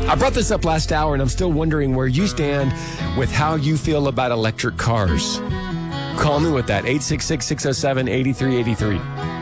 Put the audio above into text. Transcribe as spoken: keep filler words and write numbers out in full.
I brought this up last hour, and I'm still wondering where you stand with how you feel about electric cars. Call me with that, eight six six, six oh seven, eight three eight three.